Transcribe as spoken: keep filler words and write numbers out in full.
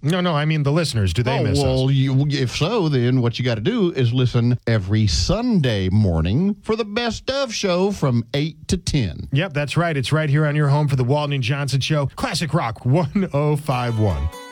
No, no, I mean the listeners. Do they oh, miss well, us? You, if so, then what you got to do is listen every Sunday morning for the Best Of show from eight to ten. Yep, that's right. It's right here on your home for the Walton and Johnson Show. Classic Rock one oh five point one.